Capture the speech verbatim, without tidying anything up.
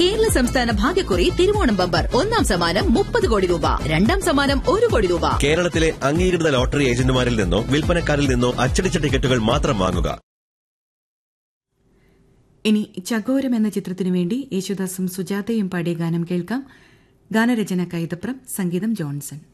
കേരള സംസ്ഥാന ഭാഗ്യക്കുറി തിരുവോണം ബമ്പർ ഒന്നാം സമ്മാനം മുപ്പത് കോടി രൂപ, രണ്ടാം സമ്മാനം ഒരു കോടി രൂപ. കേരളത്തിലെ അംഗീകൃത ലോട്ടറി ഏജന്റുമാരിൽ നിന്നോ വിൽപ്പനക്കാരിൽ നിന്നോ അച്ചടിച്ച ടിക്കറ്റുകൾ മാത്രം വാങ്ങുക. ഇനി ചകോരം എന്ന ചിത്രത്തിനു വേണ്ടി യേശുദാസും സുജാതയും പാടിയ ഗാനം കേൾക്കാം. ഗാനരചന കൈതപ്രം, സംഗീതം ജോൺസൺ.